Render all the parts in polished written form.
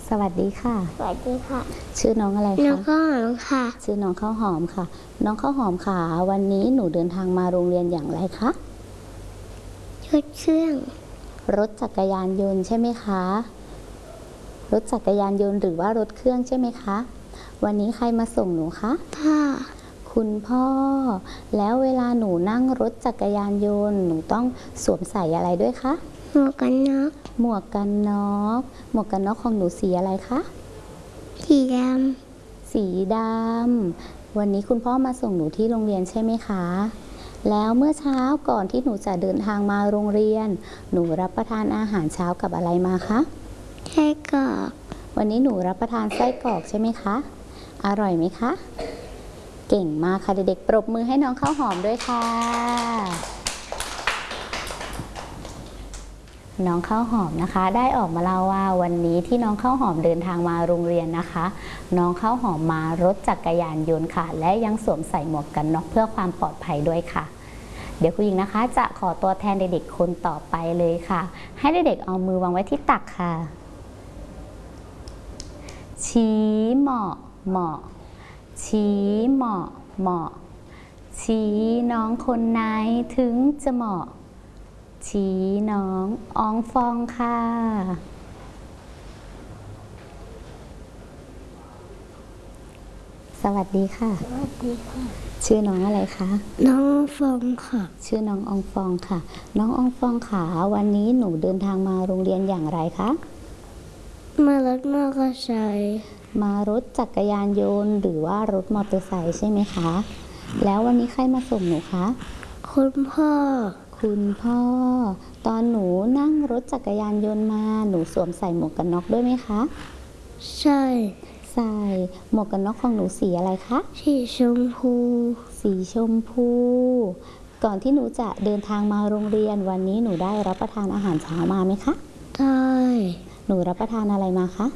สวัสดีค่ะสวัสดีค่ะชื่อน้องอะไรคะน้องข้าวหอมค่ะชื่อน้องข้าวหอมค่ะน้องข้าวหอมค่ะวันนี้หนูเดินทางมาโรงเรียนอย่างไรคะชุดเครื่องรถจักรยานยนต์ใช่ไหมคะรถจักรยานยนต์หรือว่ารถเครื่องใช่ไหมคะวันนี้ใครมาส่งหนูคะพ่อคุณพ่อแล้วเวลาหนูนั่งรถจักรยานยนต์หนูต้องสวมใส่อะไรด้วยคะหมวกกันน็อกหมวกกันน็อกหมวกกันน็อกของหนูสีอะไรคะสีดสีดำวันนี้คุณพ่อมาส่งหนูที่โรงเรียนใช่ไหมคะแล้วเมื่อเช้าก่อนที่หนูจะเดินทางมาโรงเรียนหนูรับประทานอาหารเช้ากับอะไรมาคะำไส้กรอกวันนี้หนูรับประทานไส้กรอกใช่ไหมคะอร่อยไหมคะเก่งมากค่ะเด็กๆปรบมือให้น้องข้าวหอมด้วยค่ะน้องข้าวหอมนะคะได้ออกมาเล่าว่าวันนี้ที่น้องข้าวหอมเดินทางมาโรงเรียนนะคะน้องข้าวหอมมารถจักรยานยนต์ค่ะและยังสวมใส่หมวกกันน็อกเพื่อความปลอดภัยด้วยค่ะเดี๋ยวคุณหญิงนะคะจะขอตัวแทนเด็กๆคนต่อไปเลยค่ะให้เด็กๆเอามือวางไว้ที่ตักค่ะชี้เหมาะเหมาะชี้เหมาะเหมาะชี้น้องคนไหนถึงจะเหมาะชี้น้องอองฟองค่ะสวัสดีค่ะสวัสดีค่ะชื่อน้องอะไรคะน้องฟองค่ะชื่อน้องอองฟองค่ะน้องอองฟองค่ะวันนี้หนูเดินทางมาโรงเรียนอย่างไรคะมารถมอเตอร์ไซค์มารถจักรยานยนต์หรือว่ารถมอเตอร์ไซค์ใช่ไหมคะแล้ววันนี้ใครมาส่งหนูคะคุณพ่อคุณพ่อตอนหนูนั่งรถจักรยานยนต์มาหนูสวมใส่หมวกกันน็อกด้วยไหมคะใช่ใส่หมวกกันน็อกของหนูสีอะไรคะสีชมพูสีชมพูก่อนที่หนูจะเดินทางมาโรงเรียนวันนี้หนูได้รับประทานอาหารเช้ามาไหมคะได้หนูรับประทานอะไรมาคะ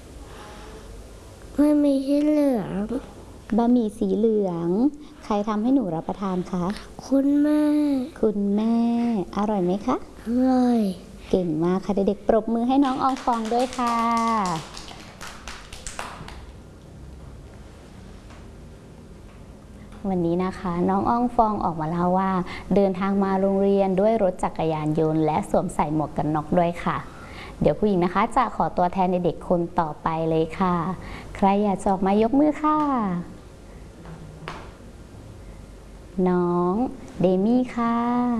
ไม่มีที่เหลืองบะหมี่สีเหลืองใครทำให้หนูรับประทานคะคุณแม่คุณแม่อร่อยไหมคะอร่อยเก่งมากค่ะเด็กๆปรบมือให้น้องอองฟองด้วยค่ะวันนี้นะคะน้องอ้องฟองออกมาเล่าว่าเดินทางมาโรงเรียนด้วยรถจักรยานยนต์และสวมใส่หมวกกันน็อกด้วยค่ะเดี๋ยวผู้หญิงนะคะจะขอตัวแทนเด็กๆคนต่อไปเลยค่ะใครอยากจะออกมายกมือค่ะน้องเดมี่ค่ะ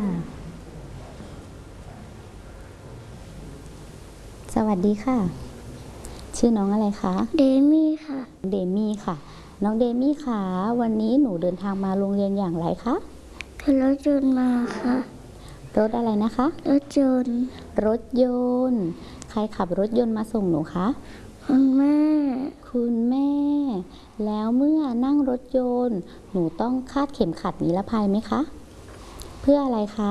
สวัสดีค่ะชื่อน้องอะไรคะเดมี่ค่ะเดมี่ค่ะน้องเดมี่ค่ะวันนี้หนูเดินทางมาโรงเรียนอย่างไรคะขับรถยนต์มาค่ะรถอะไรนะคะรถยนต์รถยนต์ใครขับรถยนต์มาส่งหนูคะคุณแม่คุณแม่แล้วเมื่อนั่งรถยนต์หนูต้องคาดเข็มขัดนิรภัยไหมคะเพื่ออะไรคะ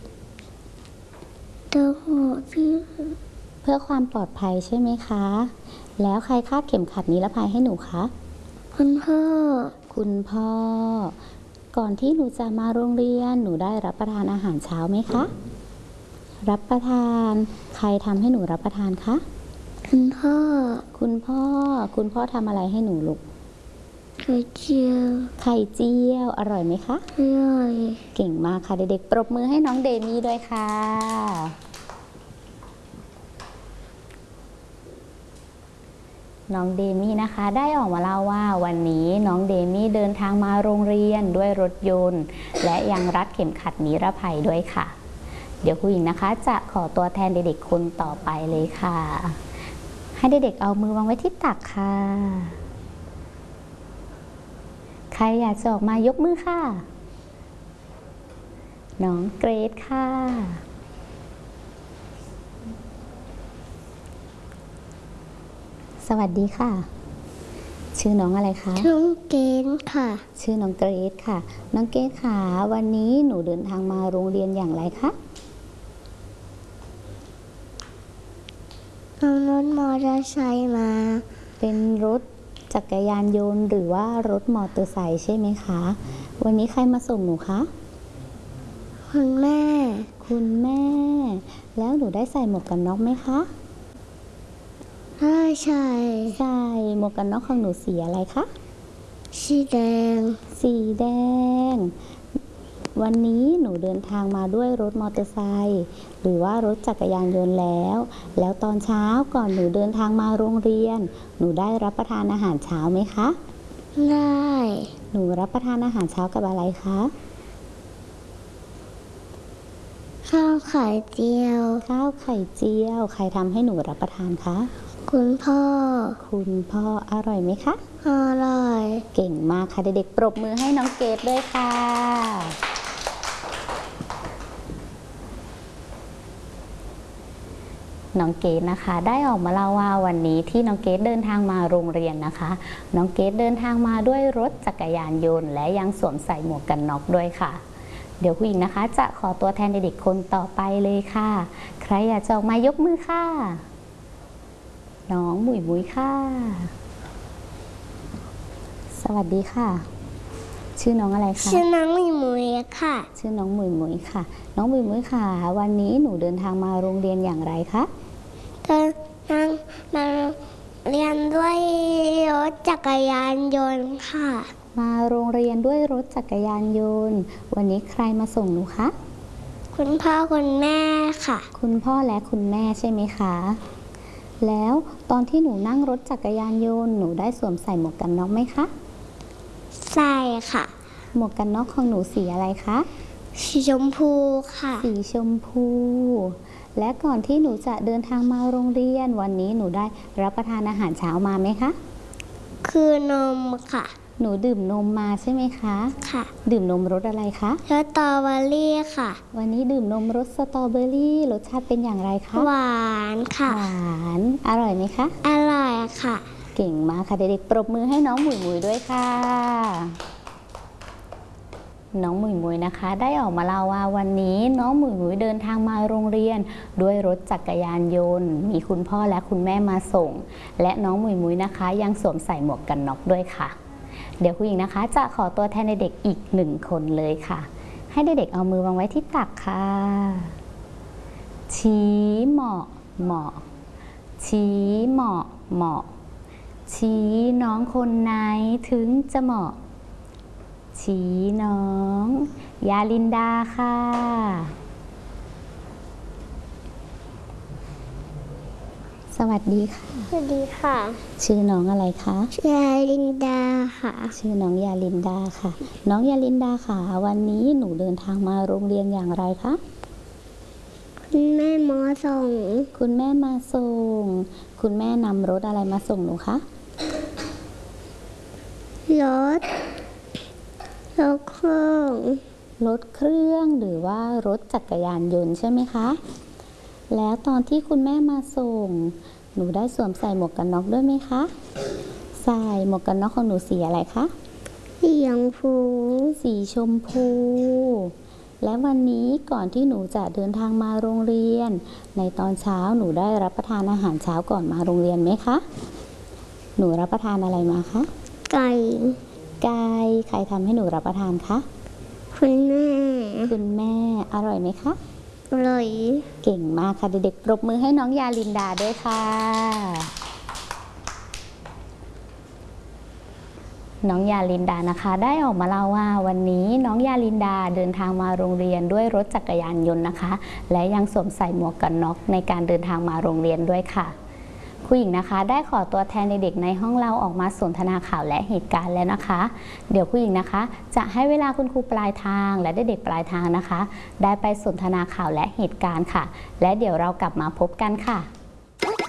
ตัวหัวพี่เพื่อความปลอดภัยใช่ไหมคะแล้วใครคาดเข็มขัดนิรภัยให้หนูคะคุณพ่อคุณพ่อก่อนที่หนูจะมาโรงเรียนหนูได้รับประทานอาหารเช้าไหมคะรับประทานใครทำให้หนูรับประทานคะคุณพ่อคุณพ่อคุณพ่อทำอะไรให้หนูลูกไข่เจียวไข่เจียวอร่อยไหมคะอร่อยเก่งมากค่ะเด็กๆปรบมือให้น้องเดมี่ด้วยค่ะน้องเดมี่นะคะได้ออกมาเล่าว่าวันนี้น้องเดมี่เดินทางมาโรงเรียนด้วยรถยนต์และยังรัดเข็มขัดนิรภัยด้วยค่ะเดี๋ยวคุณหญิงนะคะจะขอตัวแทนเด็กๆคนต่อไปเลยค่ะให้เด็กๆเอามือวางไว้ที่ตักค่ะใครอยากจะออกมายกมือค่ะน้องเกรซค่ะสวัสดีค่ะชื่อน้องอะไรคะน้องเกณฑ์ค่ะชื่อน้องเกรซค่ะน้องเกรซค่ะวันนี้หนูเดินทางมาโรงเรียนอย่างไรคะเอารถมอเตอร์ไซค์มาเป็นรถจักรยานยนต์หรือว่ารถมอเตอร์ไซค์ใช่ไหมคะวันนี้ใครมาส่งหนูคะคุณแม่คุณแม่แล้วหนูได้ใส่หมวกกันน็อกไหมคะได้ใช่ใช่หมวกกันน็อกของหนูสีอะไรคะสีแดงสีแดง วันนี้หนูเดินทางมาด้วยรถมอเตอร์ไซค์หรือว่ารถจักรยานยนต์แล้วตอนเช้าก่อนหนูเดินทางมาโรงเรียน หนูได้รับประทานอาหารเช้าไหมคะได้หนูรับประทานอาหารเช้ากับอะไรคะข้าวไข่เจียวข้าวไข่เจียว ใครทำให้หนูรับประทานคะคุณพ่อคุณพ่ออร่อยไหมคะอร่อยเก่งมากค่ะเด็กๆปรบมือให้น้องเกดด้วยค่ะ น้องเกดนะคะได้ออกมาเล่าว่าวันนี้ที่น้องเกดเดินทางมาโรงเรียนนะคะ น้องเกดเดินทางมาด้วยรถจักรยานยนต์และยังสวมใส่หมวกกันน็อกด้วยค่ะ เดี๋ยวผู้หญิงนะคะจะขอตัวแทนเด็กๆคนต่อไปเลยค่ะ ใครอยากจะออกมายกมือค่ะ น้องหมุยมุยค่ะ สวัสดีค่ะ ชื่อน้องอะไรคะชื่อน้องมีหมุยค่ะชื่อน้องหมุยมุยค่ะ น้องหมุยมุยค่ะ วันนี้หนูเดินทางมาโรงเรียนอย่างไรคะเธอนั่งมาเรียนด้วยรถจักรยานยนต์ค่ะมาโรงเรียนด้วยรถจักรยานยนต์ วันนี้ใครมาส่งหนูคะคุณพ่อคุณแม่ค่ะคุณพ่อและคุณแม่ใช่ไหมคะ แล้วตอนที่หนูนั่งรถจักรยานยนต์หนูได้สวมใส่หมวกกันน็อกไหมคะใส่ค่ะหมวกกันน็อกของหนูสีอะไรคะสีชมพูค่ะสีชมพู และก่อนที่หนูจะเดินทางมาโรงเรียนวันนี้หนูได้รับประทานอาหารเช้ามาไหมคะคือนมค่ะหนูดื่มนมมาใช่ไหมคะค่ะดื่มนมรสอะไรคะสตรอเบอรี่ค่ะวันนี้ดื่มนมรสสตรอเบอรี่รสชาติเป็นอย่างไรคะหวานค่ะหวานอร่อยไหมคะอร่อยค่ะเก่งมากค่ะเด็กๆปรบมือให้น้องหมุยหมุยด้วยค่ะ น้องหมุยหมุยนะคะ ได้ออกมาเล่าว่าวันนี้น้องหมุยหมุยเดินทางมาโรงเรียนด้วยรถจักรยานยนต์ มีคุณพ่อและคุณแม่มาส่ง และน้องหมุยหมุยนะคะยังสวมใส่หมวกกันน็อกด้วยค่ะ เดี๋ยวคุณหญิงนะคะจะขอตัวแทนเด็กๆอีก1 คนเลยค่ะ ให้เด็กๆเอามือวางไว้ที่ตักค่ะ ชี้เหมาะเหมาะ ชี้เหมาะเหมาะ ชี้น้องคนไหนถึงจะเหมาะ ชี้น้องยาลินดาค่ะ สวัสดีค่ะสวัสดีค่ะชื่อน้องอะไรคะชื่อลินดาค่ะชื่อน้องยาลินดาค่ะ น้องยาลินดาค่ะ วันนี้หนูเดินทางมาโรงเรียนอย่างไรคะคุณแม่หมอส่งคุณแม่มาส่ง คุณแม่นำรถอะไรมาส่งหนูคะรถเครื่องรถเครื่องหรือว่ารถจักรยานยนต์ใช่ไหมคะ แล้วตอนที่คุณแม่มาส่ง หนูได้สวมใส่หมวกกันน็อกด้วยไหมคะ ใส่หมวกกันน็อกของหนูสีอะไรคะสีชมพูสีชมพู และวันนี้ก่อนที่หนูจะเดินทางมาโรงเรียน ในตอนเช้าหนูได้รับประทานอาหารเช้าก่อนมาโรงเรียนไหมคะ หนูรับประทานอะไรมาคะไก่ไก่ใครทำให้หนูรับประทานคะคุณแม่คุณแม่อร่อยไหมคะอร่อยเก่งมากค่ะเด็กๆปรบมือให้น้องยาลินดาด้วยค่ะ น้องยาลินดานะคะได้ออกมาเล่าว่าวันนี้น้องยาลินดาเดินทางมาโรงเรียนด้วยรถจักรยานยนต์นะคะ และยังสวมใส่หมวกกันน็อกในการเดินทางมาโรงเรียนด้วยค่ะครูหญิงนะคะได้ขอตัวแทนเด็กๆในห้องเราออกมาสนทนาข่าวและเหตุการณ์แล้วนะคะ เดี๋ยวครูหญิงนะคะจะให้เวลาคุณครูปลายทางและเด็กๆปลายทางนะคะ ได้ไปสนทนาข่าวและเหตุการณ์ค่ะ และเดี๋ยวเรากลับมาพบกันค่ะ